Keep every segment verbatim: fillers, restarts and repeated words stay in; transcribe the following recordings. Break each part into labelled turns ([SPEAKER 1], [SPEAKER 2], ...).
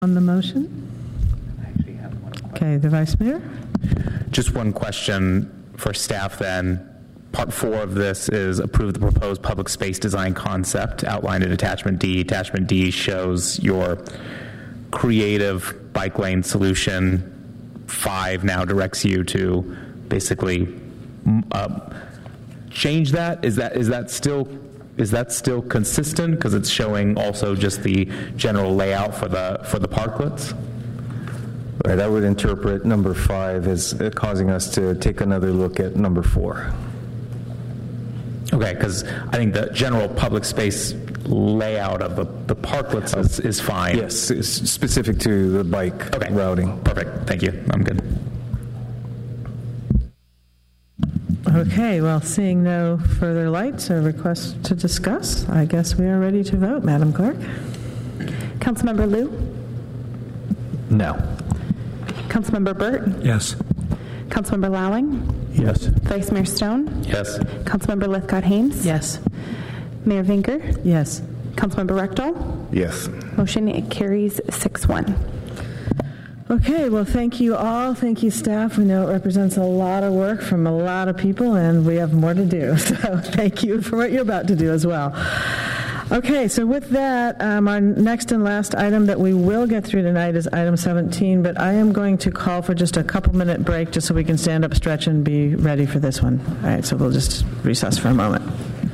[SPEAKER 1] On the motion? Okay, the Vice Mayor?
[SPEAKER 2] Just one question for staff then. Part four of this is approve the proposed public space design concept outlined in Attachment D. Attachment D shows your creative bike lane solution. Five now directs you to basically uh, change that. Is that is that still is that still consistent? Because it's showing also just the general layout for the for the parklets.
[SPEAKER 3] Right, I would interpret number five as causing us to take another look at number four.
[SPEAKER 2] Okay, because I think the general public space layout of the, the parklets is, is fine.
[SPEAKER 3] Yes, it's specific to the bike
[SPEAKER 2] okay.
[SPEAKER 3] routing.
[SPEAKER 2] Perfect. Thank you. I'm good.
[SPEAKER 1] Okay, well, seeing no further lights or requests to discuss, I guess we are ready to vote. Madam Clerk?
[SPEAKER 4] Councilmember Liu?
[SPEAKER 3] No.
[SPEAKER 4] Councilmember Burt?
[SPEAKER 5] Yes.
[SPEAKER 4] Councilmember Lowing?
[SPEAKER 5] Yes.
[SPEAKER 4] Vice Mayor Stone?
[SPEAKER 2] Yes.
[SPEAKER 4] Councilmember Lithcott-Haynes?
[SPEAKER 1] Yes.
[SPEAKER 4] Mayor Vinker?
[SPEAKER 1] Yes.
[SPEAKER 4] Councilmember Rechtel?
[SPEAKER 3] Yes.
[SPEAKER 4] Motion carries six one.
[SPEAKER 1] Okay, well, thank you all. Thank you, staff. We know it represents a lot of work from a lot of people, and we have more to do. So thank you for what you're about to do as well. Okay, so with that, um, our next and last item that we will get through tonight is item seventeen, but I am going to call for just a couple minute break just so we can stand up, stretch, and be ready for this one. All right, so we'll just recess for a moment.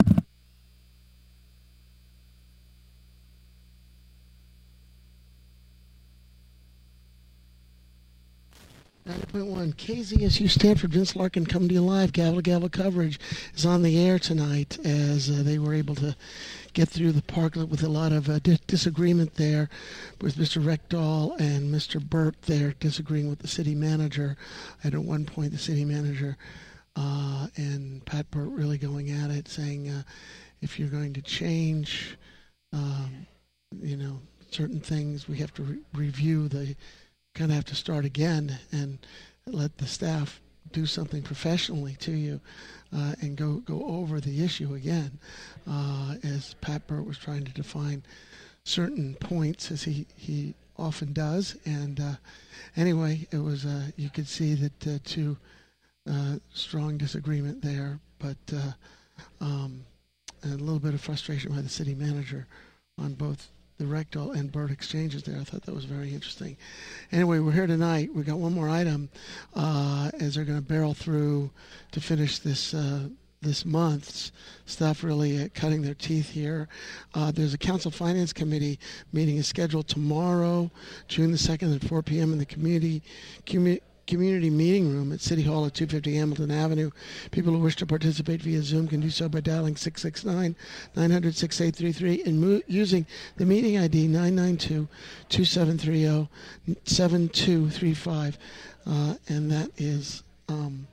[SPEAKER 6] ninety point one K Z S U Stanford, Vince Larkin coming to you live. Gavel to gavel coverage is on the air tonight as uh, they were able to get through the parklet with a lot of uh, di- disagreement there with Mister Rechtel and Mister Burt there disagreeing with the city manager. And at one point the city manager uh, and Pat Burt really going at it, saying uh, if you're going to change um, you know, certain things, we have to re- review the kind of have to start again and let the staff do something professionally to you uh, and go, go over the issue again uh, as Pat Burt was trying to define certain points as he, he often does. And uh, anyway, it was uh, you could see that uh, two uh, strong disagreement there, but uh, um, and a little bit of frustration by the city manager on both the Rechtel and Burt exchanges there. I thought that was very interesting. Anyway, we're here tonight. We got one more item uh, as they're going to barrel through to finish this uh, this month's stuff, really uh, cutting their teeth here. Uh, there's a Council Finance Committee meeting is scheduled tomorrow, June the second at four p.m. in the community community community meeting room at City Hall at two fifty Hamilton Avenue. People who wish to participate via Zoom can do so by dialing six six nine, nine hundred, six eight three three and mo- using the meeting I D nine nine two, two seven three zero, seven two three five. Uh, and that is um,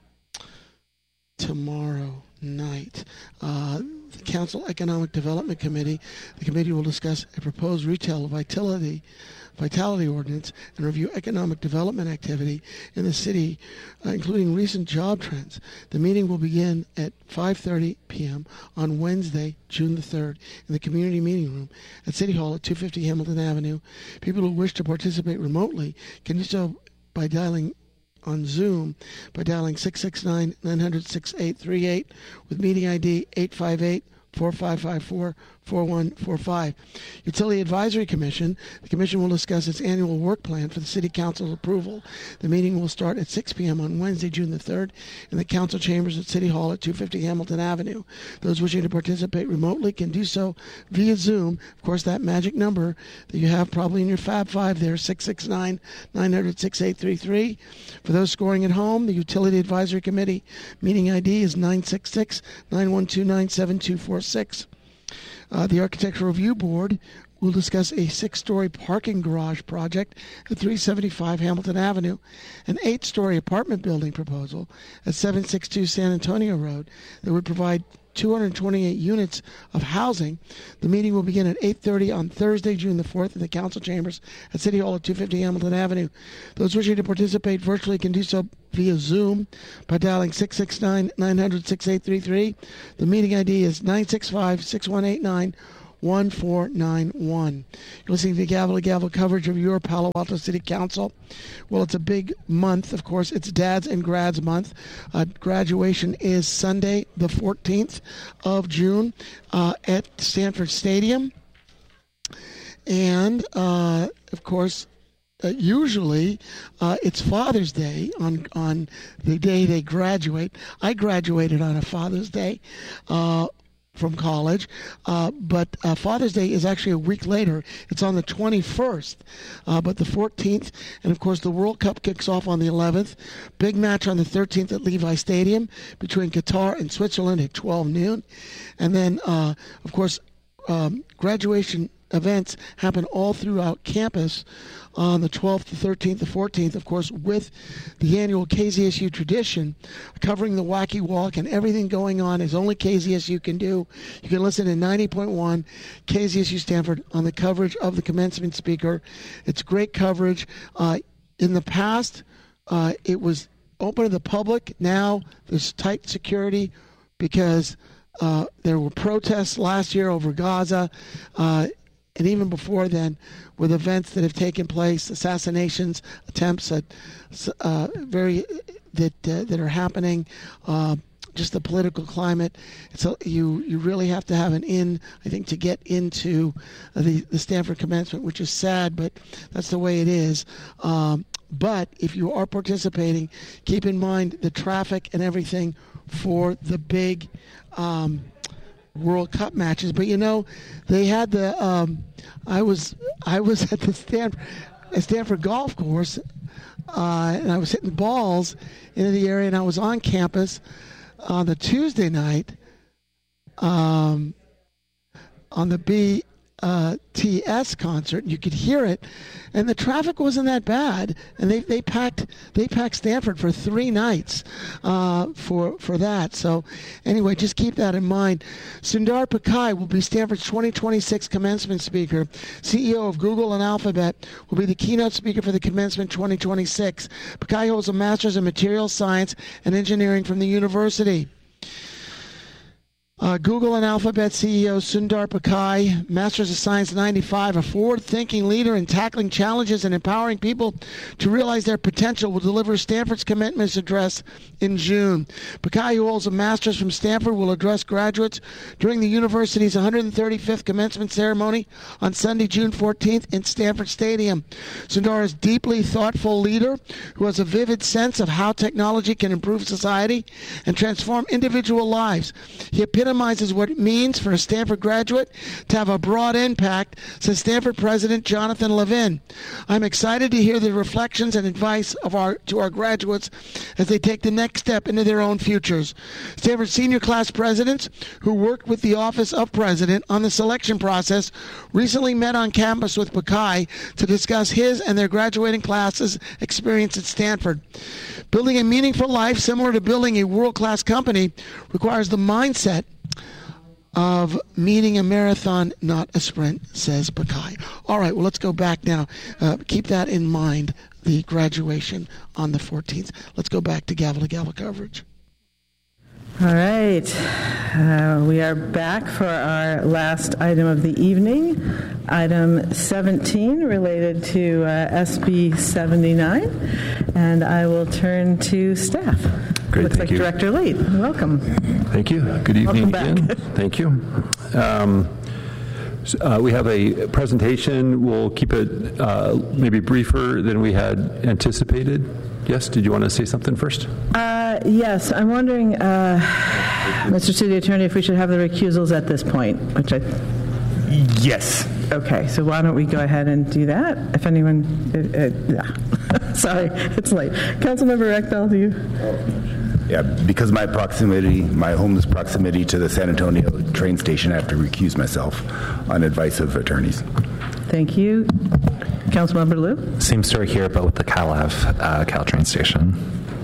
[SPEAKER 6] tomorrow night. Uh, the Council Economic Development Committee, the committee will discuss a proposed retail vitality Vitality Ordinance and review economic development activity in the city, uh, including recent job trends. The meeting will begin at five thirty p.m. on Wednesday, June the third, in the community meeting room at City Hall at two fifty Hamilton Avenue. People who wish to participate remotely can do so by dialing on Zoom by dialing six six nine, nine hundred, six eight three eight with meeting I D eight five eight, four five five four, four one four five. Utility Advisory Commission. The Commission will discuss its annual work plan for the City Council's approval. The meeting will start at six p.m. on Wednesday, June the third, in the Council Chambers at City Hall at two fifty Hamilton Avenue. Those wishing to participate remotely can do so via Zoom. Of course, that magic number that you have probably in your Fab Five there, six six nine, nine hundred, six eight three three. For those scoring at home, the Utility Advisory Committee meeting I D is nine six six, nine one two nine, seven two four six. Uh, the Architectural Review Board will discuss a six-story parking garage project at three seventy-five Hamilton Avenue, an eight-story apartment building proposal at seven sixty-two San Antonio Road that would provide two hundred twenty-eight units of housing. The meeting will begin at eight thirty on Thursday, June the fourth, in the Council Chambers at City Hall at two fifty Hamilton Avenue. Those wishing to participate virtually can do so via Zoom by dialing six six nine, nine hundred, six eight three three. The meeting I D is nine six five, six one eight nine, one four nine one. You're listening to Gavel to Gavel coverage of your Palo Alto City Council. Well, it's a big month, of course. It's Dads and Grads month. Uh, graduation is Sunday, the fourteenth of June uh, at Stanford Stadium. And, uh, of course, uh, usually uh, it's Father's Day on, on the day they graduate. I graduated on a Father's Day uh, from college, uh, but uh, Father's Day is actually a week later. It's on the twenty-first, uh, but the fourteenth. And, of course, the World Cup kicks off on the eleventh. Big match on the thirteenth at Levi Stadium between Qatar and Switzerland at twelve noon. And then, uh, of course, um, graduation events happen all throughout campus on the twelfth, the thirteenth, the fourteenth, of course, with the annual K Z S U tradition covering the Wacky Walk and everything going on as only K Z S U can do. You can listen to ninety point one K Z S U Stanford on the coverage of the commencement speaker. It's great coverage. Uh, in the past, uh, it was open to the public. Now there's tight security because uh, there were protests last year over Gaza. Uh, And even before then, with events that have taken place, assassinations, attempts at uh, very that uh, that are happening, uh, just the political climate. It's a, you you really have to have an in, I think, to get into the the Stanford commencement, which is sad, but that's the way it is. Um, but if you are participating, keep in mind the traffic and everything for the big Um, World Cup matches. But you know, they had the um, I was I was at the Stanford, Stanford golf course uh, and I was hitting balls into the area, and I was on campus on the Tuesday night um, on the B uh, T S concert. You could hear it, and the traffic wasn't that bad. And they they packed they packed Stanford for three nights uh, for for that. So anyway, just keep that in mind. Sundar Pichai will be Stanford's twenty twenty-six commencement speaker. C E O of Google and Alphabet will be the keynote speaker for the commencement twenty twenty-six. Pichai holds a master's in materials science and engineering from the university. Uh, Google and Alphabet C E O Sundar Pichai, Masters of Science ninety-five, a forward-thinking leader in tackling challenges and empowering people to realize their potential, will deliver Stanford's commencement address in June. Pichai, who holds a master's from Stanford, will address graduates during the university's one hundred thirty-fifth commencement ceremony on Sunday, June fourteenth in Stanford Stadium. Sundar is a deeply thoughtful leader who has a vivid sense of how technology can improve society and transform individual lives. He epitomizes what it means for a Stanford graduate to have a broad impact, says Stanford President Jonathan Levin. I'm excited to hear the reflections and advice of our to our graduates as they take the next step into their own futures. Stanford senior class presidents who worked with the Office of President on the selection process recently met on campus with Pichai to discuss his and their graduating classes' experience at Stanford. Building a meaningful life similar to building a world-class company requires the mindset of meeting a marathon, not a sprint, says Pichai. All right, well, let's go back now. Uh, keep that in mind, the graduation on the fourteenth. Let's go back to Gavel to Gavel coverage.
[SPEAKER 1] All right. Uh, we are back for our last item of the evening, item seventeen, related to uh, S B seventy-nine. And I will turn to staff.
[SPEAKER 5] Great,
[SPEAKER 1] Looks
[SPEAKER 5] thank
[SPEAKER 1] like
[SPEAKER 5] you.
[SPEAKER 1] Director Lee. Welcome.
[SPEAKER 5] Thank you. Good evening
[SPEAKER 1] Welcome
[SPEAKER 5] again.
[SPEAKER 1] back.
[SPEAKER 5] Thank you. Um, so, uh, we have a presentation. We'll keep it uh, maybe briefer than we had anticipated. Yes, did you want to say something first?
[SPEAKER 1] Uh, yes, I'm wondering, uh, Mister City Attorney, if we should have the recusals at this point, which I...
[SPEAKER 2] Yes.
[SPEAKER 1] Okay, so why don't we go ahead and do that? If anyone... Uh, uh, yeah. Sorry, it's late. Councilmember Rectal, do you...
[SPEAKER 7] Yeah, because my proximity, my home's proximity to the San Antonio train station, I have to recuse myself on advice of attorneys.
[SPEAKER 1] Thank you. Councilmember Liu?
[SPEAKER 8] Same story here, but with the Cal Ave, uh, Cal train station.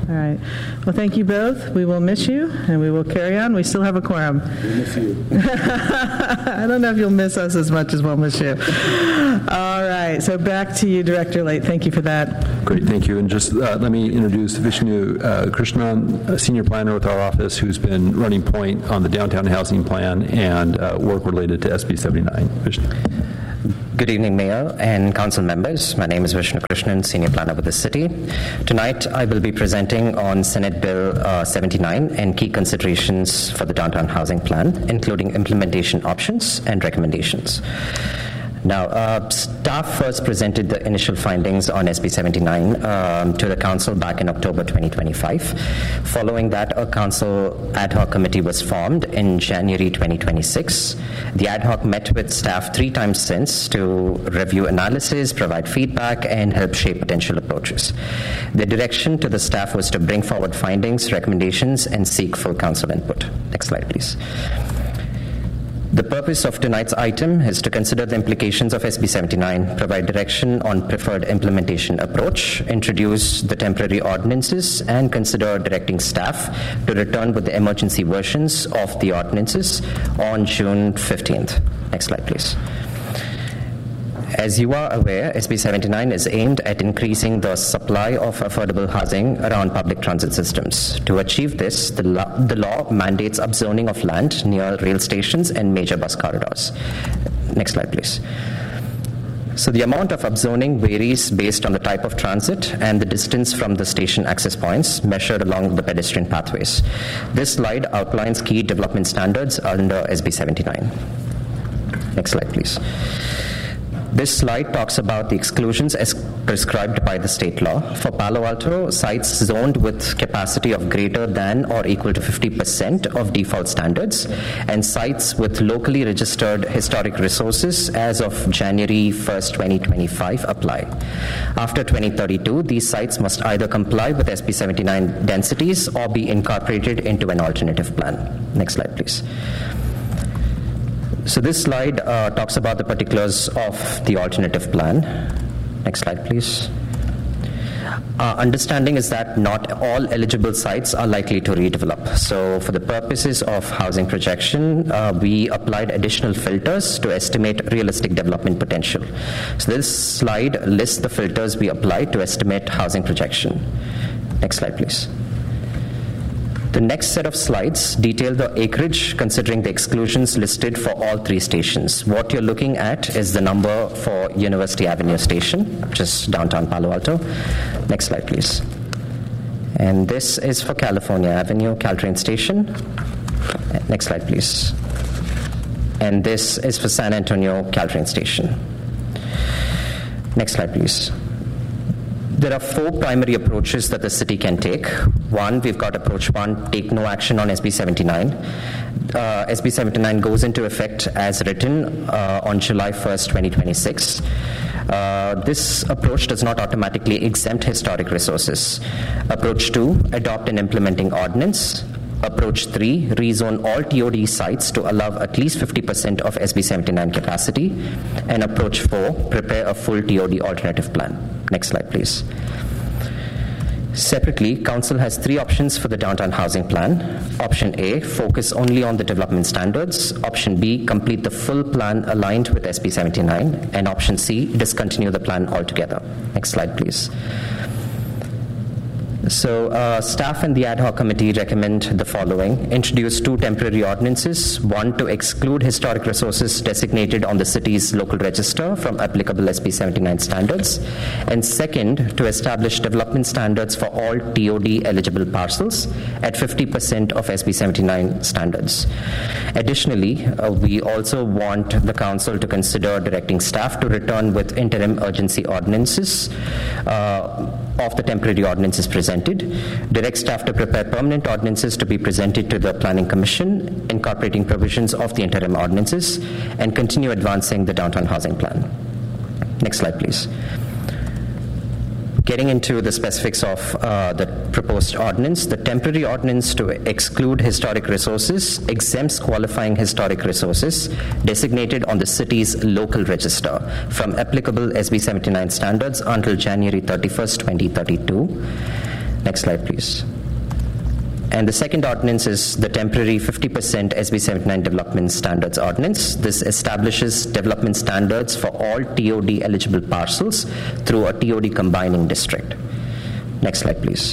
[SPEAKER 1] All right. Well, thank you both. We will miss you, and we will carry on. We still have a quorum.
[SPEAKER 7] We miss you.
[SPEAKER 1] I don't know if you'll miss us as much as we'll miss you. All right. So back to you, Director Late. Thank you for that.
[SPEAKER 5] Great, thank you. And just uh, let me introduce Vishnu uh, Krishnan, a senior planner with our office, who's been running point on the downtown housing plan and uh, work related to S B seventy-nine. Vishnu.
[SPEAKER 8] Good evening, Mayor and Council members. My name is Vishnu Krishnan, Senior Planner with the City. Tonight, I will be presenting on Senate Bill uh, seventy-nine and key considerations for the Downtown Housing Plan, including implementation options and recommendations. Now, uh, staff first presented the initial findings on S B seventy-nine um, to the Council back in October twenty twenty-five. Following that, a Council ad hoc committee was formed in January twenty twenty-six. The ad hoc met with staff three times since to review analysis, provide feedback, and help shape potential approaches. The direction to the staff was to bring forward findings, recommendations, and seek full Council input. Next slide, please. The purpose of tonight's item is to consider the implications of S B seventy-nine, provide direction on preferred implementation approach, introduce the temporary ordinances, and consider directing staff to return with the emergency versions of the ordinances on June fifteenth. Next slide, please. As you are aware, S B seventy-nine is aimed at increasing the supply of affordable housing around public transit systems. To achieve this, the law, the law mandates upzoning of land near rail stations and major bus corridors. Next slide, please. So the amount of upzoning varies based on the type of transit and the distance from the station access points measured along the pedestrian pathways. This slide outlines key development standards under S B seventy-nine. Next slide, please. This slide talks about the exclusions as prescribed by the state law. For Palo Alto, sites zoned with capacity of greater than or equal to fifty percent of default standards, and sites with locally registered historic resources as of January first, twenty twenty-five apply. After twenty thirty-two, these sites must either comply with S B seventy-nine densities or be incorporated into an alternative plan. Next slide, please. So this slide uh, talks about the particulars of the alternative plan. Next slide, please. Our understanding is that not all eligible sites are likely to redevelop. So for the purposes of housing projection, uh, we applied additional filters to estimate realistic development potential. So this slide lists the filters we applied to estimate housing projection. Next slide, please. The next set of slides detail the acreage considering the exclusions listed for all three stations. What you're looking at is the number for University Avenue Station, which is downtown Palo Alto. Next slide, please. And this is for California Avenue, Caltrain Station. Next slide, please. And this is for San Antonio, Caltrain Station. Next slide, please. There are four primary approaches that the city can take. One, we've got approach one, take no action on S B seventy-nine. Uh, S B seventy-nine goes into effect as written uh, on July first, twenty twenty-six. Uh, this approach does not automatically exempt historic resources. Approach two, adopt an implementing ordinance. Approach three, rezone all T O D sites to allow at least fifty percent of S B seventy-nine capacity. And approach four, prepare a full T O D alternative plan. Next slide, please. Separately, Council has three options for the downtown housing plan. Option A, focus only on the development standards. Option B, complete the full plan aligned with S B seventy-nine. And option C, discontinue the plan altogether. Next slide, please. So uh, staff and the ad hoc committee recommend the following. Introduce two temporary ordinances. One, to exclude historic resources designated on the city's local register from applicable S B seventy-nine standards. And second, to establish development standards for all T O D eligible parcels at fifty percent of S B seventy-nine standards. Additionally, uh, we also want the council to consider directing staff to return with interim urgency ordinances uh, of the temporary ordinances presented. Direct staff to prepare permanent ordinances to be presented to the Planning Commission, incorporating provisions of the interim ordinances, and continue advancing the downtown housing plan. Next slide, please. Getting into the specifics of uh, the proposed ordinance, the temporary ordinance to exclude historic resources exempts qualifying historic resources designated on the city's local register from applicable S B seventy-nine standards until January thirty-first, twenty thirty-two. Next slide, please. And the second ordinance is the temporary fifty percent S B seventy-nine Development Standards Ordinance. This establishes development standards for all T O D eligible parcels through a T O D combining district. Next slide, please.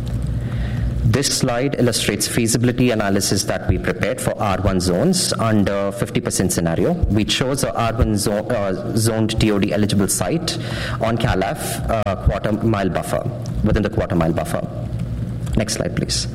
[SPEAKER 8] This slide illustrates feasibility analysis that we prepared for R one zones under fifty percent scenario. We chose a R one zone, uh, zoned T O D eligible site on Calaf, uh, quarter mile buffer, within the quarter mile buffer. Next slide, please.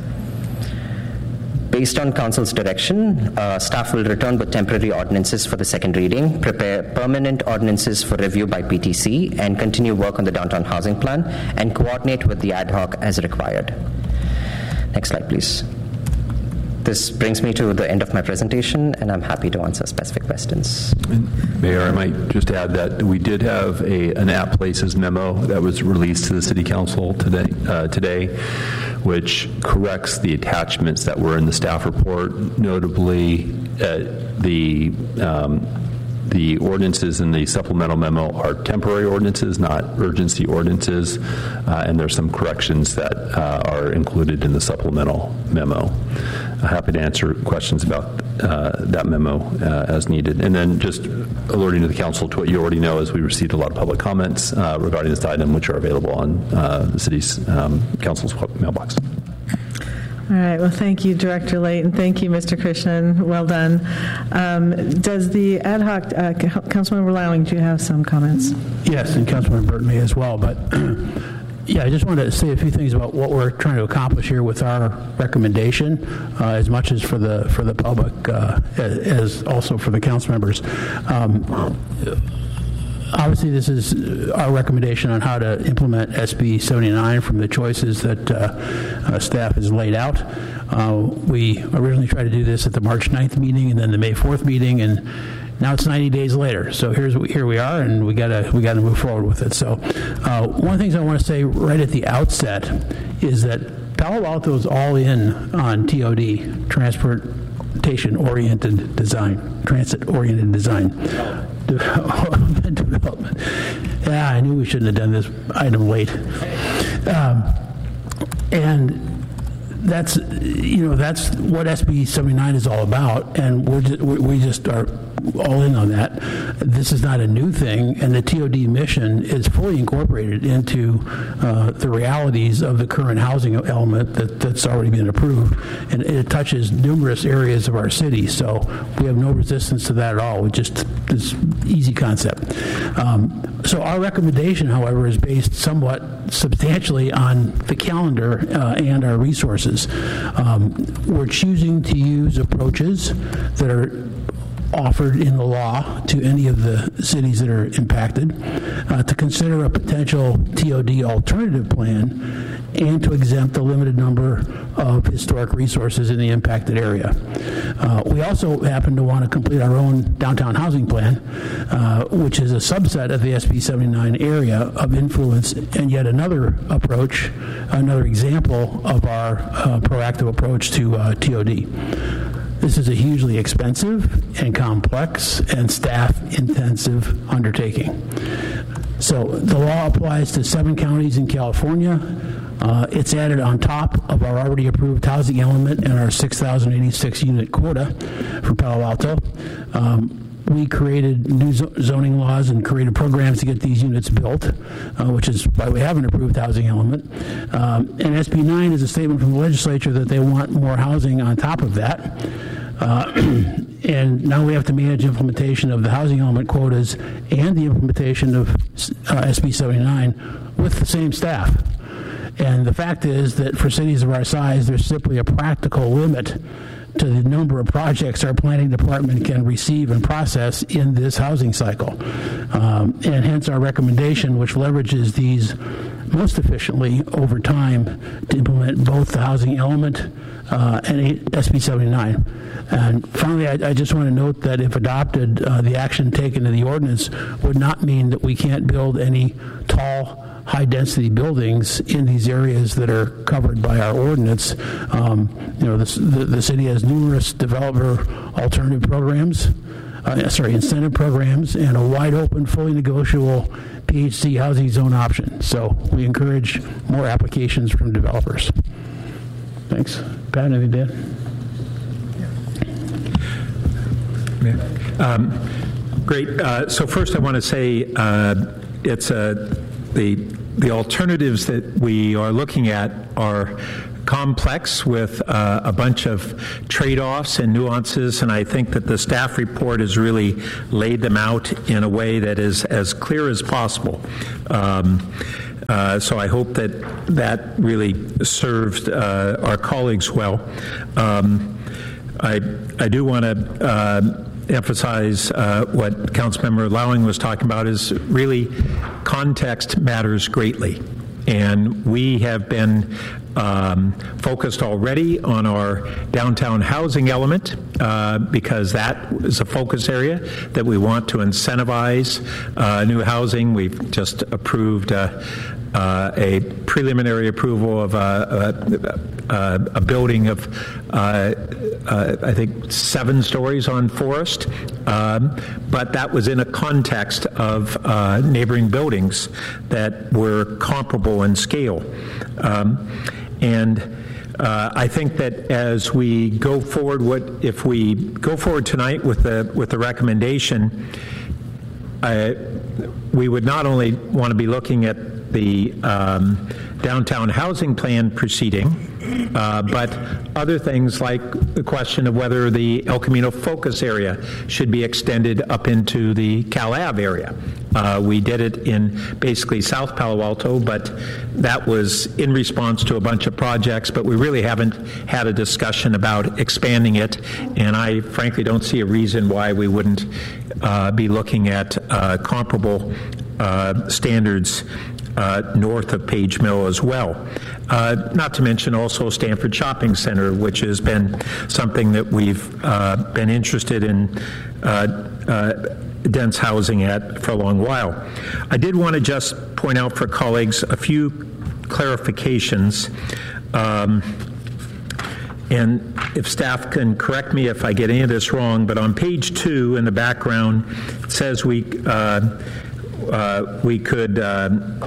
[SPEAKER 8] Based on Council's direction, uh, staff will return with temporary ordinances for the second reading, prepare permanent ordinances for review by P T C, and continue work on the downtown housing plan, and coordinate with the ad hoc as required. Next slide, please. This brings me to the end of my presentation, and I'm happy to answer specific questions.
[SPEAKER 5] Mayor, I might just add that we did have a, an App Places memo that was released to the City Council today, uh, today, which corrects the attachments that were in the staff report, notably uh, the um, the ordinances in the supplemental memo are temporary ordinances, not urgency ordinances, uh, and there's some corrections that uh, are included in the supplemental memo. I'm happy to answer questions about uh, that memo uh, as needed. And then just alerting to the council to what you already know is we received a lot of public comments uh, regarding this item, which are available on uh, the city's um, council's mailbox.
[SPEAKER 1] All right. Well, thank you, Director Layton. Thank you, Mister Krishnan. Well done. Um, does the ad hoc, uh, Councilmember Lowing, do you have some comments?
[SPEAKER 9] Yes, and Councilmember Burton may as well. But yeah, I just wanted to say a few things about what we're trying to accomplish here with our recommendation, uh, as much as for the for the public, uh, as also for the council members. Um, Obviously, this is our recommendation on how to implement S B seventy-nine from the choices that uh, uh, staff has laid out. Uh, we originally tried to do this at the March ninth meeting and then the May fourth meeting, and now it's ninety days later. So here's here we are, and we gotta we gotta move forward with it. So uh, one of the things I want to say right at the outset is that Palo Alto is all in on T O D, transportation-oriented design, transit-oriented design. Development. Yeah, I knew we shouldn't have done this item late. Um, and that's, you know, that's what S B seventy-nine is all about, and we're just, we just are all in on that. This is not a new thing, and the T O D mission is fully incorporated into uh, the realities of the current housing element that, that's already been approved, and it touches numerous areas of our city, so we have no resistance to that at all. We just, this easy concept. Um, so our recommendation, however, is based somewhat substantially on the calendar uh, and our resources. Um, we're choosing to use approaches that are offered in the law to any of the cities that are impacted, uh, to consider a potential T O D alternative plan, and to exempt a limited number of historic resources in the impacted area. Uh, we also happen to want to complete our own downtown housing plan, uh, which is a subset of the S B seventy-nine area of influence, and yet another approach, another example of our uh, proactive approach to uh, T O D. This is a hugely expensive and complex and staff-intensive undertaking. So the law applies to seven counties in California. Uh, it's added on top of our already approved housing element and our six thousand eighty-six unit quota for Palo Alto. Um, we created new zoning laws and created programs to get these units built, uh, which is why we have an approved housing element. Um, and S B nine is a statement from the legislature that they want more housing on top of that. Uh, and now we have to manage implementation of the housing element quotas and the implementation of uh, S B seventy-nine with the same staff. And the fact is that for cities of our size, there's simply a practical limit to the number of projects our planning department can receive and process in this housing cycle. Um, and hence our recommendation, which leverages these most efficiently over time to implement both the housing element uh, and S B seventy-nine. And finally, I, I just want to note that if adopted, uh, the action taken in the ordinance would not mean that we can't build any tall, high-density buildings in these areas that are covered by our ordinance. Um, you know, this, the, the city has numerous developer alternative programs. uh, sorry, incentive programs, and a wide open, fully negotiable P H C housing zone option. So we encourage more applications from developers. Thanks. Pat, anything to
[SPEAKER 10] add? Um, great. Uh, so first I want to say uh, it's uh, the, the alternatives that we are looking at are complex with uh, a bunch of trade-offs and nuances, and I think that the staff report has really laid them out in a way that is as clear as possible. Um, uh, so I hope that that really served uh, our colleagues well. Um, I, I do want to uh, emphasize uh, what Councilmember Lowing was talking about is really context matters greatly. And we have been um, focused already on our downtown housing element uh, because that is a focus area that we want to incentivize uh, new housing. We've just approved uh, uh, a preliminary approval of a, a, a, a building of, uh, uh, I think, seven stories on Forest, um, but that was in a context of uh, neighboring buildings that were comparable in scale. Um, and uh, I think that as we go forward, what if we go forward tonight with the with the recommendation, I, we would not only want to be looking at the um, downtown housing plan proceeding, uh, but other things like the question of whether the El Camino focus area should be extended up into the Cal Ave area. Uh, we did it in basically South Palo Alto, but that was in response to a bunch of projects, but we really haven't had a discussion about expanding it, and I frankly don't see a reason why we wouldn't uh, be looking at uh, comparable uh, standards Uh, north of Page Mill as well. Uh, not to mention also Stanford Shopping Center, which has been something that we've uh, been interested in uh, uh, dense housing at for a long while. I did want to just point out for colleagues a few clarifications. Um, and if staff can correct me if I get any of this wrong, but on page two in the background, it says we uh, uh, we could uh,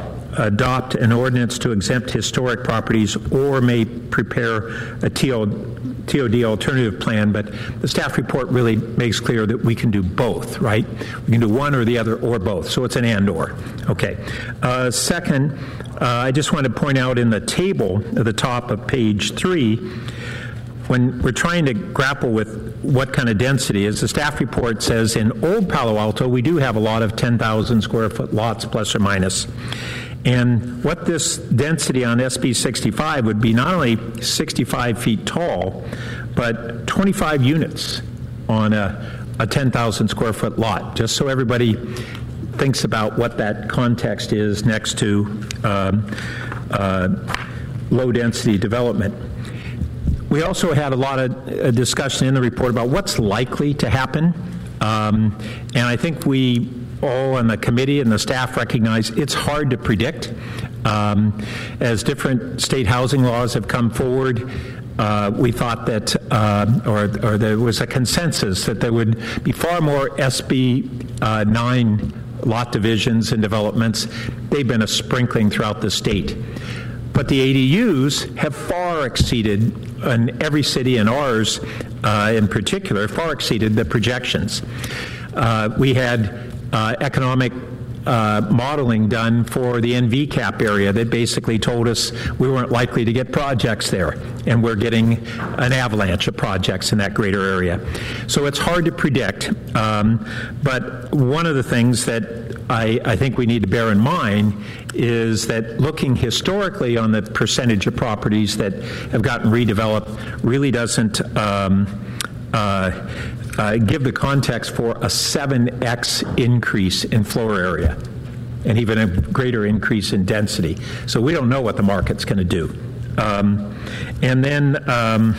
[SPEAKER 10] adopt an ordinance to exempt historic properties or may prepare a T O D alternative plan, but the staff report really makes clear that we can do both, right? We can do one or the other or both, so it's an and or. Okay. Uh, second, uh, I just want to point out in the table at the top of page three, when we're trying to grapple with what kind of density is, the staff report says in Old Palo Alto, we do have a lot of ten thousand square foot lots, plus or minus. And what this density on S B sixty-five would be not only sixty-five feet tall, but twenty-five units on a, a ten thousand square foot lot, just so everybody thinks about what that context is next to um, uh, low density development. We also had a lot of uh, discussion in the report about what's likely to happen. Um, and I think we all on the committee and the staff recognize it's hard to predict. Um, as different state housing laws have come forward, uh, we thought that, uh, or, or there was a consensus that there would be far more S B uh, nine lot divisions and developments. They've been a sprinkling throughout the state. But the A D Us have far exceeded, in every city and ours uh, in particular, far exceeded the projections. Uh, we had uh, economic uh, modeling done for the N V CAP area that basically told us we weren't likely to get projects there, and we're getting an avalanche of projects in that greater area. So it's hard to predict, um, but one of the things that I, I think we need to bear in mind is that looking historically on the percentage of properties that have gotten redeveloped really doesn't um, uh, uh, give the context for a seven X increase in floor area and even a greater increase in density. So we don't know what the market's going to do. Um, and then um,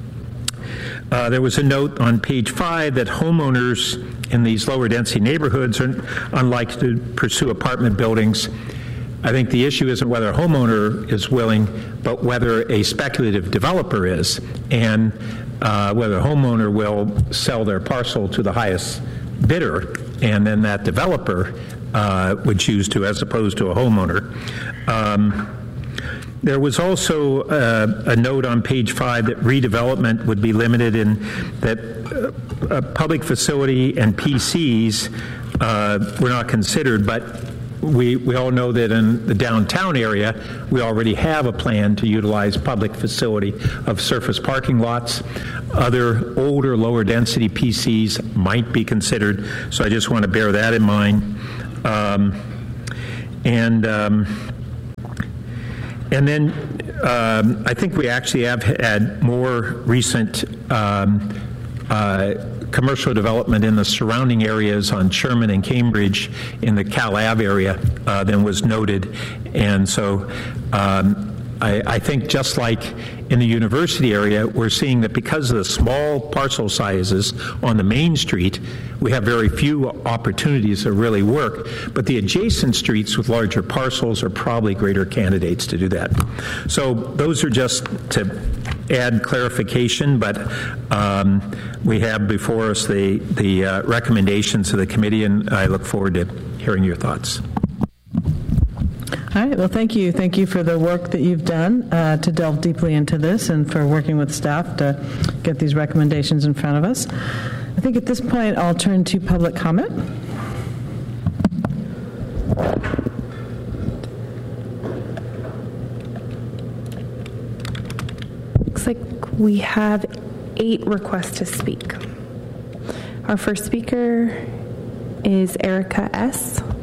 [SPEAKER 10] uh, there was a note on page five that homeowners in these lower density neighborhoods are unlikely to pursue apartment buildings. I think the issue isn't whether a homeowner is willing, but whether a speculative developer is, and uh, whether a homeowner will sell their parcel to the highest bidder, and then that developer uh, would choose to, as opposed to a homeowner. Um, There was also uh, a note on page five that redevelopment would be limited in that uh, a public facility and P Cs uh, were not considered, but we, we all know that in the downtown area, we already have a plan to utilize public facility of surface parking lots. Other older, lower density P Cs might be considered, so I just want to bear that in mind. Um, and um, And then um, I think we actually have had more recent um, uh, commercial development in the surrounding areas on Sherman and Cambridge in the Cal Ave area uh, than was noted. And so um, I, I think just like in the university area, we're seeing that because of the small parcel sizes on the main street, we have very few opportunities to really work. But the adjacent streets with larger parcels are probably greater candidates to do that. So those are just to add clarification, but um, we have before us the, the uh, recommendations of the committee, and I look forward to hearing your thoughts.
[SPEAKER 1] All right. Well, thank you. Thank you for the work that you've done uh, to delve deeply into this and for working with staff to get these recommendations in front of us. I think at this point I'll turn to public comment.
[SPEAKER 4] Looks like we have eight requests to speak. Our first speaker is Erica S.